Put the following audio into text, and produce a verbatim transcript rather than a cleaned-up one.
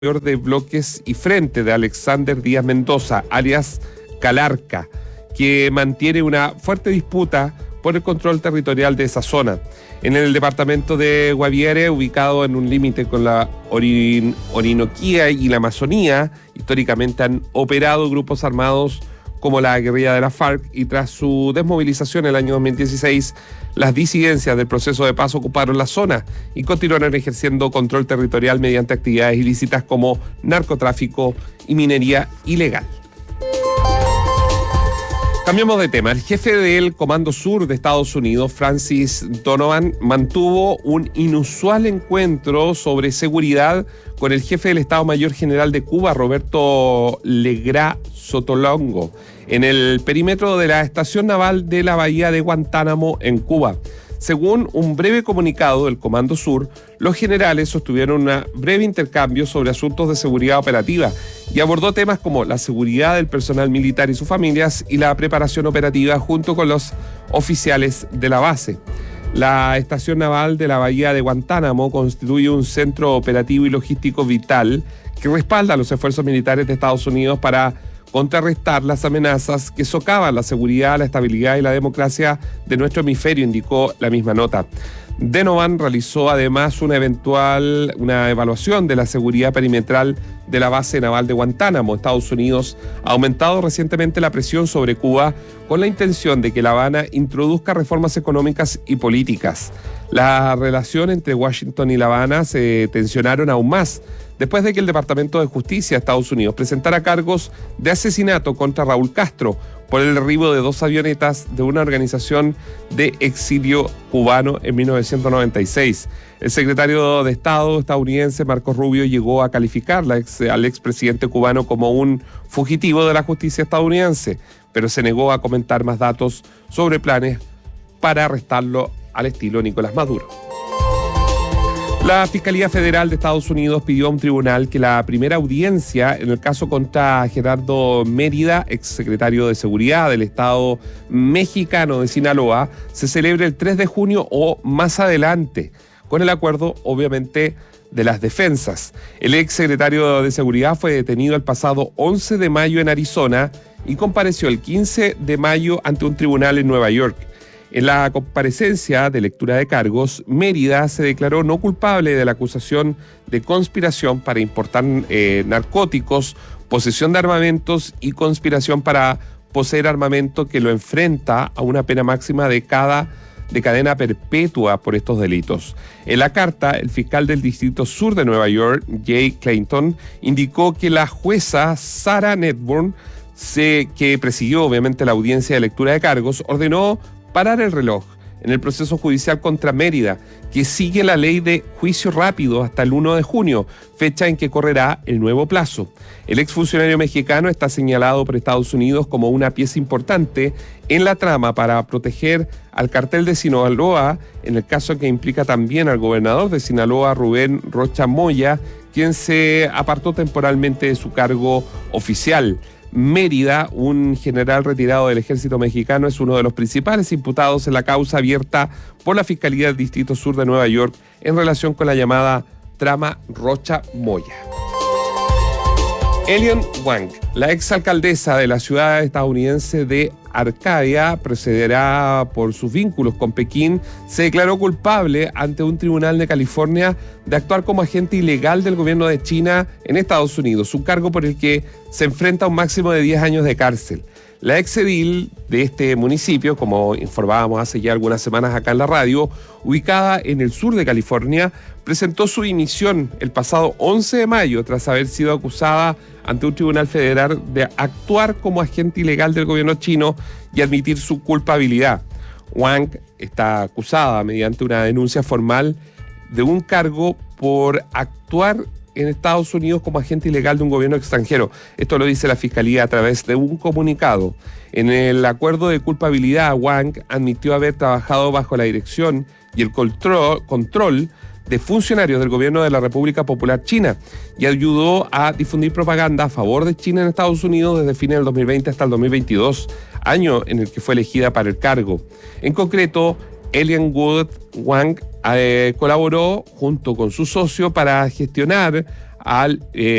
de Bloques y Frente de Alexander Díaz Mendoza, alias Calarca, que mantiene una fuerte disputa por el control territorial de esa zona. En el departamento de Guaviare, ubicado en un límite con la Orin- Orinoquía y la Amazonía, históricamente han operado grupos armados como la guerrilla de la FARC, y tras su desmovilización en el año dos mil dieciséis, las disidencias del proceso de paz ocuparon la zona y continuaron ejerciendo control territorial mediante actividades ilícitas como narcotráfico y minería ilegal. Cambiamos de tema. El jefe del Comando Sur de Estados Unidos, Francis Donovan, mantuvo un inusual encuentro sobre seguridad con el jefe del Estado Mayor General de Cuba, Roberto Legrá Sotolongo, en el perímetro de la estación naval de la bahía de Guantánamo, en Cuba. Según un breve comunicado del Comando Sur, los generales sostuvieron un breve intercambio sobre asuntos de seguridad operativa y abordó temas como la seguridad del personal militar y sus familias y la preparación operativa junto con los oficiales de la base. La estación naval de la bahía de Guantánamo constituye un centro operativo y logístico vital que respalda los esfuerzos militares de Estados Unidos para contrarrestar las amenazas que socavan la seguridad, la estabilidad y la democracia de nuestro hemisferio, indicó la misma nota. Donovan realizó además una eventual una evaluación de la seguridad perimetral de la base naval de Guantánamo. Estados Unidos ha aumentado recientemente la presión sobre Cuba con la intención de que La Habana introduzca reformas económicas y políticas. La relación entre Washington y La Habana se tensionaron aún más después de que el Departamento de Justicia de Estados Unidos presentara cargos de asesinato contra Raúl Castro por el derribo de dos avionetas de una organización de exilio cubano en mil novecientos noventa y seis. El secretario de Estado estadounidense, Marco Rubio, llegó a calificar la ex, al expresidente cubano como un fugitivo de la justicia estadounidense, pero se negó a comentar más datos sobre planes para arrestarlo al estilo Nicolás Maduro. La Fiscalía Federal de Estados Unidos pidió a un tribunal que la primera audiencia en el caso contra Gerardo Mérida, exsecretario de Seguridad del Estado mexicano de Sinaloa, se celebre el tres de junio o más adelante, con el acuerdo, obviamente, de las defensas. El exsecretario de Seguridad fue detenido el pasado once de mayo en Arizona y compareció el quince de mayo ante un tribunal en Nueva York. En la comparecencia de lectura de cargos, Mérida se declaró no culpable de la acusación de conspiración para importar eh, narcóticos, posesión de armamentos y conspiración para poseer armamento, que lo enfrenta a una pena máxima de, cada, de cadena perpetua por estos delitos. En la carta, el fiscal del Distrito Sur de Nueva York, Jay Clayton, indicó que la jueza Sarah Netburn, se, que presidió obviamente la audiencia de lectura de cargos, ordenó parar el reloj en el proceso judicial contra Mérida, que sigue la ley de juicio rápido hasta el primero de junio, fecha en que correrá el nuevo plazo. El exfuncionario mexicano está señalado por Estados Unidos como una pieza importante en la trama para proteger al cartel de Sinaloa, en el caso que implica también al gobernador de Sinaloa, Rubén Rocha Moya, quien se apartó temporalmente de su cargo oficial. Mérida, un general retirado del ejército mexicano, es uno de los principales imputados en la causa abierta por la Fiscalía del Distrito Sur de Nueva York en relación con la llamada trama Rocha Moya. Elian Wang, la exalcaldesa de la ciudad estadounidense de Arcadia, procederá por sus vínculos con Pekín, se declaró culpable ante un tribunal de California de actuar como agente ilegal del gobierno de China en Estados Unidos, un cargo por el que se enfrenta a un máximo de diez años de cárcel. La exedil de este municipio, como informábamos hace ya algunas semanas acá en la radio, ubicada en el sur de California, presentó su dimisión el pasado once de mayo tras haber sido acusada ante un tribunal federal de actuar como agente ilegal del gobierno chino y admitir su culpabilidad. Wang está acusada mediante una denuncia formal de un cargo por actuar en Estados Unidos como agente ilegal de un gobierno extranjero. Esto lo dice la Fiscalía a través de un comunicado. En el acuerdo de culpabilidad, Wang admitió haber trabajado bajo la dirección y el control, control de funcionarios del gobierno de la República Popular China y ayudó a difundir propaganda a favor de China en Estados Unidos desde fines del dos mil veinte hasta el dos mil veintidós, año en el que fue elegida para el cargo. En concreto, Elian Wood Wang eh, colaboró junto con su socio para gestionar al... Eh,